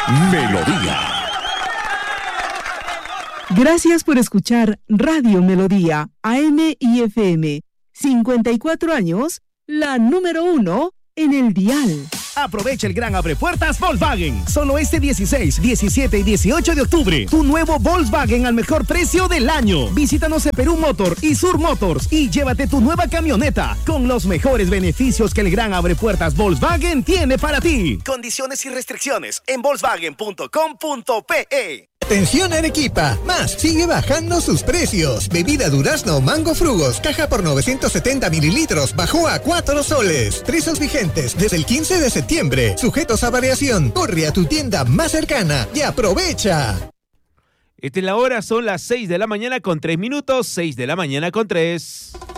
Melodía. Gracias por escuchar Radio Melodía, AM y FM. 54 años, la número 1 en el dial. Aprovecha el gran abrepuertas Volkswagen. Solo este 16, 17 y 18 de octubre. Tu nuevo Volkswagen al mejor precio del año. Visítanos en Perú Motor y Sur Motors y llévate tu nueva camioneta con los mejores beneficios que el gran abrepuertas Volkswagen tiene para ti. Condiciones y restricciones en volkswagen.com.pe. Atención Arequipa, Más sigue bajando sus precios. Bebida Durazno Mango Frugos, caja por 970 mililitros, bajó a 4 soles. Precios vigentes desde el 15 de septiembre, sujetos a variación. Corre a tu tienda más cercana y aprovecha. Esta es la hora, son las 6 de la mañana con 3 minutos, 6 de la mañana con 3.